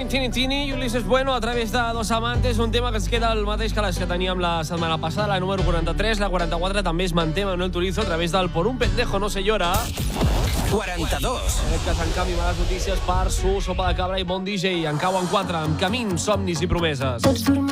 Tini Tini i Ulises Bueno a través de Dos Amantes, un tema que es queda el mateix que les que teníem la setmana passada, la número 43, la 44 també es manté Manuel Turizo a través del Por un pendejo no se llora. 42. En aquest cas, en canvi, males notícies per Su, Sopa de Cabra i Bon DJ. En cauen 4, amb camins, somnis i promeses.